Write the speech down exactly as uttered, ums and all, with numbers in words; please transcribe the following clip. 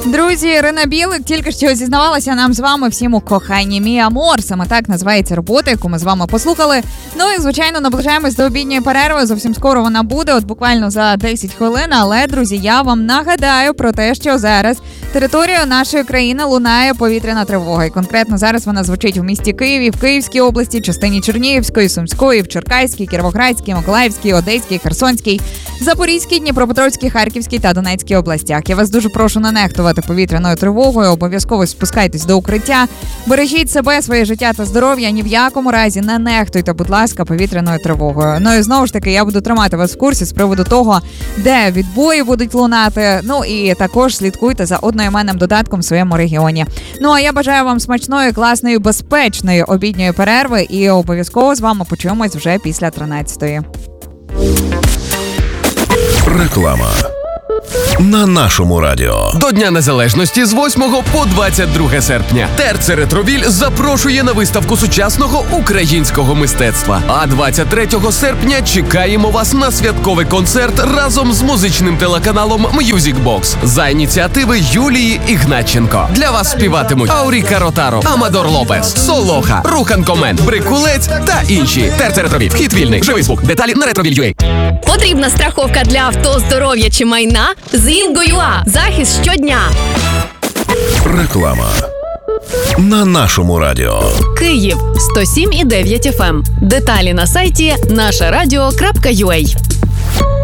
Друзі, Ірина Білик тільки що зізнавалася нам з вами всім у коханні «Мій амор». Саме так називається робота, яку ми з вами послухали. Ну і, звичайно, наближаємось до обідньої перерви. Зовсім скоро вона буде, от буквально за десять хвилин. Але, друзі, я вам нагадаю про те, що зараз територією нашої країни лунає повітряна тривога. І конкретно зараз вона звучить у місті Києві, в Київській області, частині Чернігівської, Сумської, в Черкаській, Кіровоградській, Миколаївській, Одеській, Херсонській, Запорізькій, Дніпропетровській, Харківській та Донецькій областях. Я вас дуже прошу не нехтувати повітряною тривогою, обов'язково спускайтесь до укриття, бережіть себе, своє життя та здоров'я, ні в якому разі не нехтуйте, будь ласка, повітряною тривогою. Ну і знову ж таки, я буду тримати вас в курсі з приводу того, де відбої будуть лунати, ну і також слідкуйте за одноіменним додатком в своєму регіоні. Ну а я бажаю вам смачної, класної, безпечної обідньої перерви і обов'язково з вами почуємось вже після тринадцятої. Реклама на нашому радіо. До Дня Незалежності з восьмого по двадцять друге серпня ТРЦ «Ретровіль» запрошує на виставку сучасного українського мистецтва. А двадцять третього серпня чекаємо вас на святковий концерт разом з музичним телеканалом Music Box за ініціативи Юлії Ігнатченко. Для вас співатимуть Ауріка Ротаро, Амадор Лопес, Солоха, Рухан Комен, Брикулець та інші. ТРЦ «Ретровіль». Вхід вільний. Живий звук. Деталі на ретровіль.ua. Потрібна страховка для авто, здоров'я чи майна? З Інго.ua. Захист щодня. Реклама на нашому радіо. Київ сто сім і дев'ять еф ем. Деталі на сайті наша радіо крапка ю а.